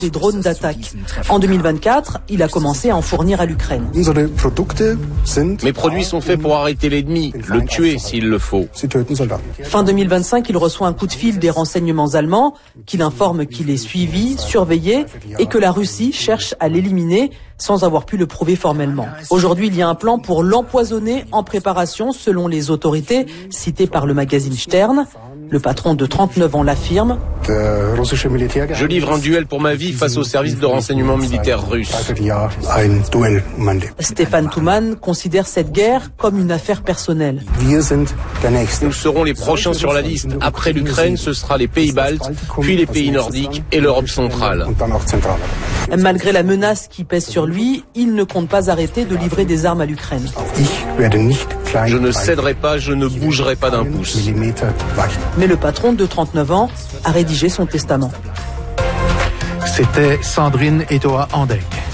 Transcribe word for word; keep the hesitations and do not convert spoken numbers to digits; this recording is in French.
des drones d'attaque. En deux mille vingt-quatre, il a commencé à en fournir à l'Ukraine. Mes produits sont faits pour arrêter l'ennemi, le tuer s'il le faut. Fin deux mille vingt-cinq, il reçoit un coup de fil des renseignements allemands qui l'informent qu'il est suivi, surveillé et que la Russie cherche à l'éliminer sans avoir pu le prouver formellement. Aujourd'hui, il y a un plan pour l'empoisonner en préparation selon les autorités citées par le magazine Stern. Le patron de trente-neuf ans l'affirme. Je livre un duel pour ma vie face au service de renseignement militaire russe. Stéphane Touman considère cette guerre comme une affaire personnelle. Nous serons les prochains sur la liste. Après l'Ukraine, ce sera les pays baltes, puis les pays nordiques et l'Europe centrale. Malgré la menace qui pèse sur lui, il ne compte pas arrêter de livrer des armes à l'Ukraine. Je ne céderai pas, je ne bougerai pas d'un pouce. Mais le patron de trente-neuf ans a rédigé son testament. C'était Sandrine Etoa-Andek.